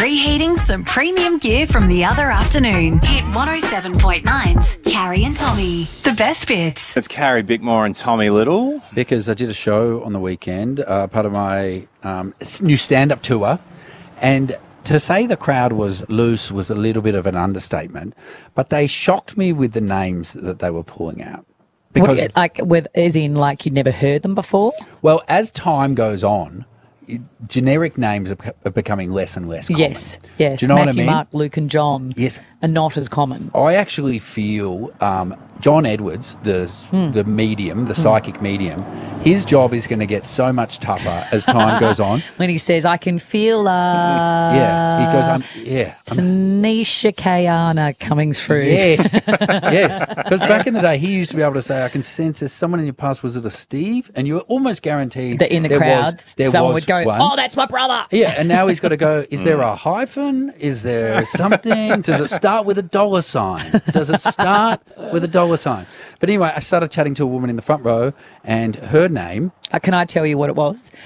Reheating some premium gear from the other afternoon. Hit 107.9's Carrie and Tommy. The best bits. It's Carrie Bickmore and Tommy Little. Because I did a show on the weekend, part of my new stand-up tour, and to say the crowd was loose was a little bit of an understatement, but they shocked me with the names that they were pulling out. Because, As in you'd never heard them before? well, as time goes on, generic names are becoming less and less common. Yes. Do you know Matthew, what I mean? Mark, Luke and John Yes. are not as common. I actually feel John Edwards, the medium, the psychic medium, his job is going to get so much tougher as time goes on. When he says, I can feel Yeah, he goes, Tanisha Kayana coming through. Yes, yes. Because back in the day, he used to be able to say, I can sense there's someone in your past. Was it a Steve? And you were almost guaranteed That in the crowds, someone would go, one. oh, that's my brother. Yeah, and now he's got to go, is there a hyphen? Is there something? Does it start with a dollar sign? Does it start with a dollar sign? But anyway, I started chatting to a woman in the front row, and her name... Can I tell you what it was?